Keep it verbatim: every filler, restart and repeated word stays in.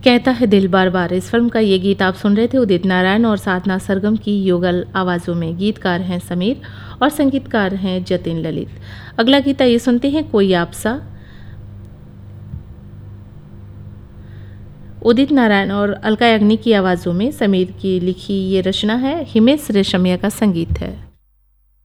कहता है दिल बार बार। इस फिल्म का ये गीत आप सुन रहे थे उदित नारायण और साधना सरगम की युगल आवाज़ों में। गीतकार हैं समीर और संगीतकार हैं जतिन ललित। अगला गीत आइए सुनते हैं कोई आपसा। उदित नारायण और अलका याग्निक की आवाज़ों में, समीर की लिखी ये रचना है, हिमेश रेशमिया का संगीत है।